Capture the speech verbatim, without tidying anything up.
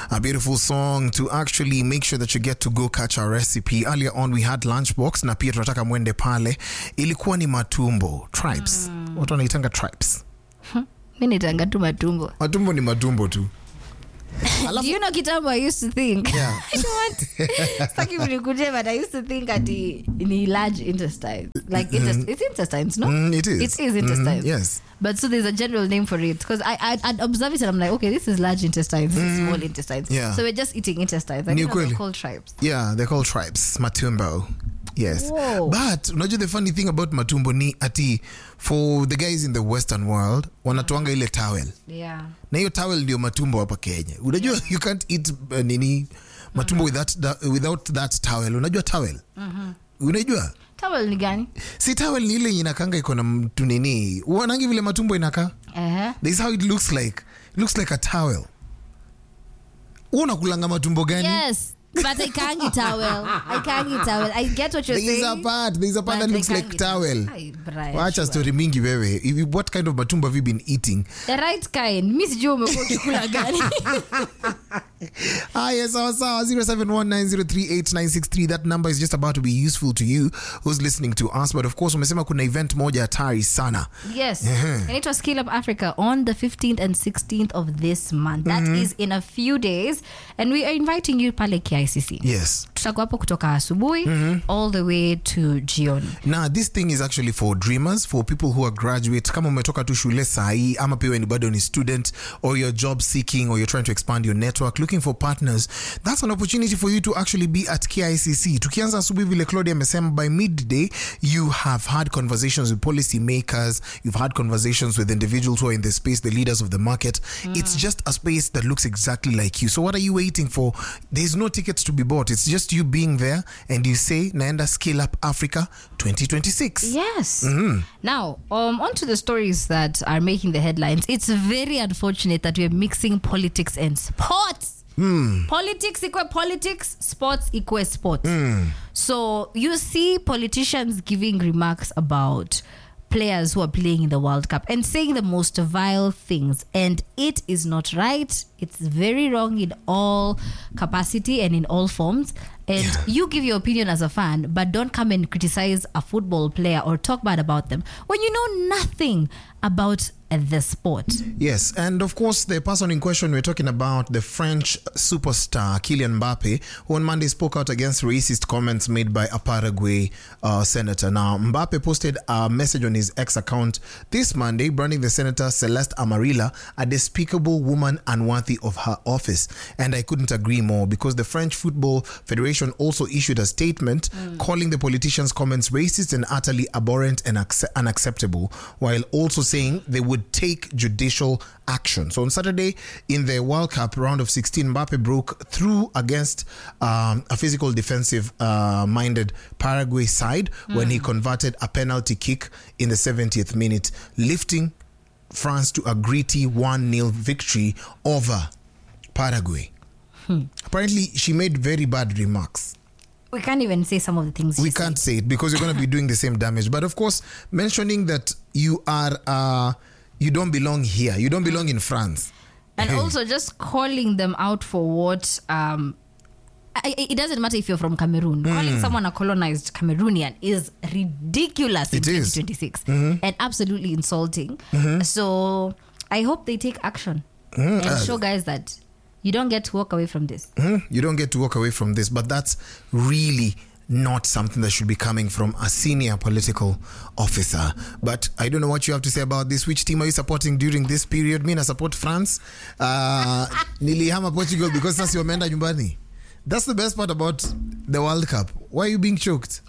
A beautiful song to actually make sure that you get to go catch our recipe. Earlier on we had Lunchbox na pia tunataka mwende pale. Ilikuwa ni matumbo, tribes. Mm. Watu wanaitanga tribes. Mimi nitanga tu matumbo. Matumbo ni matumbo tu. Do you know kitambo I used to think? Yeah. I don't want. Saki mnikuje, but I used to think at the in large intestines. Like intest- mm-hmm. It's intestines, no? Mm, it is. It is intestines. Mm-hmm. Yes. But so there's a general name for it because I I'd, I'd observe it and I'm like, okay, this is large intestines, this is small intestines. Yeah. So we're just eating intestines. I think they're called tribes. Yeah, they're called tribes. Matumbo. Yes. Whoa. But unajua the funny thing about matumbo ni ati for the guys in the western world wanatuanga ile towel. Yeah. Na hiyo towel ndio matumbo hapa Kenya. Unajua yeah. You can't eat uh, nini matumbo mm-hmm. without that, without that towel. Unajua towel? Mhm. Unajua? Towel ni gani? Si towel ni ile inakanga iko na mtu nini. Unaangi vile matumbo inakaa? Eh. Uh-huh. This is how it looks like. It looks like a towel. Unakulanga matumbo gani? Yes. But I can't eat towel. I can't eat towel. I get what you're there saying. There's a part. There's a part that looks like towel. Wacha story mingi wewe. What kind of matumbo have you been eating? The right kind. Miss Joe umekuwa ukikula gani? Ah, yes, sawa sawa. zero seven one nine zero three eight nine six three. That number is just about to be useful to you who's listening to us. But of course, umesema kuna event moja hatari sana. Yes. Uh-huh. And it was Skill Up Africa on the fifteenth and sixteenth of this month. That mm-hmm. is in a few days. And we are inviting you pale K I C C. Yes. Tutakuwa hapo kutoka asubuhi mm-hmm. all the way to jioni. Now, this thing is actually for dreamers, for people who are graduate. Kama umetoka tu shule sahi, ama pia ni bado ni student, or you're job seeking, or you're trying to expand your network, looking for partners, that's an opportunity for you to actually be at K I C C. Tukianza asubuhi vile Claudia amesema, by midday, you have had conversations with policy makers, you've had conversations with individuals who are in the space, the leaders of the market. Mm. It's just a space that looks exactly like you. So what are you waiting for? There's no tickets to be bought. It's just you being there and you say, Naenda Skill Up Africa twenty twenty-six. Yes. Mm-hmm. Now, um, on to the stories that are making the headlines. It's very unfortunate that we're mixing politics and sports. Mm. Politics equal politics, sports equal sports. Mm. So you see politicians giving remarks about players who are playing in the World Cup and saying the most vile things, and it is not right. It's very wrong in all capacity and in all forms. And yeah. you give your opinion as a fan, but don't come and criticize a football player or talk bad about them when you know nothing about the sport. Yes, and of course the person in question, we're talking about the French superstar Kylian Mbappe, who on Monday spoke out against racist comments made by a Paraguay uh, senator. Now, Mbappe posted a message on his X account this Monday, branding the senator Celeste Amarilla a despicable woman unworthy of her office. And I couldn't agree more, because the French Football Federation also issued a statement mm. calling the politician's comments racist and utterly abhorrent and acce- unacceptable, while also saying they would take judicial action. So on Saturday, in the World Cup round of sixteen, Mbappe broke through against um, a physical defensive uh, minded Paraguay side mm. when he converted a penalty kick in the seventieth minute, lifting France to a gritty one nil victory over Paraguay. Hmm. Apparently, she made very bad remarks. We can't even say some of the things we can't said. say it because you're going to be doing the same damage. But of course, mentioning that you are uh, you don't belong here, you don't belong in France, and also just calling them out for what um, I, it doesn't matter if you're from Cameroon. Mm. Calling someone a colonized Cameroonian is ridiculous in twenty twenty-six mm-hmm. and absolutely insulting. Mm-hmm. So I hope they take action mm. and uh, show guys that you don't get to walk away from this. Mm-hmm. You don't get to walk away from this, but that's really not something that should be coming from a senior political officer. But I don't know what you have to say about this. Which team are you supporting during this period? Me, I support France. Uh, nilihama Portugal because sasa wameenda nyumbani. That's the best part about the World Cup. Why are you being choked?